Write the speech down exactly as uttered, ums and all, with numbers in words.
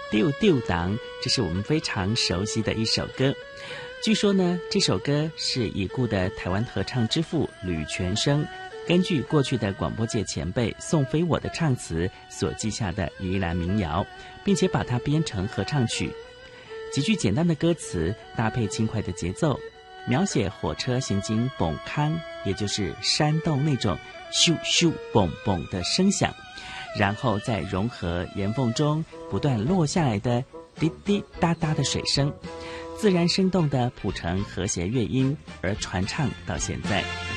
丢丢当，这是我们非常熟悉的一首歌。据说呢，这首歌是已故的台湾合唱之父吕全生根据过去的广播界前辈宋飞我的唱词所记下的宜兰民谣，并且把它编成合唱曲。几句简单的歌词搭配轻快的节奏，描写火车行经崩坑，也就是山洞那种咻咻嘣嘣的声响，然后再融合岩缝中不断落下来的滴滴答答的水声，自然生动地谱成和谐乐音，而传唱到现在。